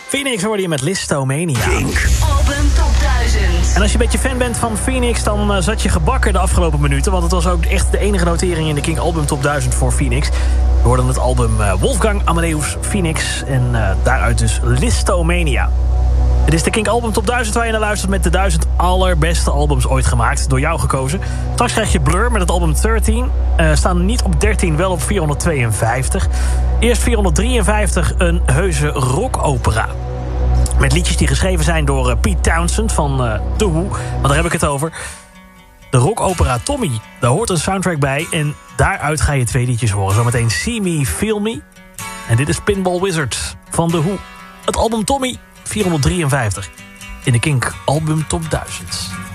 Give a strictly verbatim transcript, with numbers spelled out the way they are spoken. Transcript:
Phoenix hoorde je met Listomania. Kink. Album Top duizend. En als je een beetje fan bent van Phoenix, dan uh, zat je gebakken de afgelopen minuten. Want het was ook echt de enige notering in de Kink Album Top duizend voor Phoenix. We hoorden het album uh, Wolfgang Amadeus Phoenix. En uh, daaruit dus Listomania. Het is de Kink Album Top duizend waar je naar luistert met de duizend allerbeste albums ooit gemaakt. Door jou gekozen. Straks krijg je Blur met het album dertien. Uh, staan niet op dertien, wel op vierhonderdtweeënvijftig. Eerst vierhonderdrieënvijftig, een heuse rockopera. Met liedjes die geschreven zijn door uh, Pete Townsend van uh, The Who. Want daar heb ik het over. De rockopera Tommy. Daar hoort een soundtrack bij. En daaruit ga je twee liedjes horen. Zometeen See Me, Feel Me. En dit is Pinball Wizard van The Who. Het album Tommy, vierhonderddrieënvijftig. In de Kink Album Top duizend.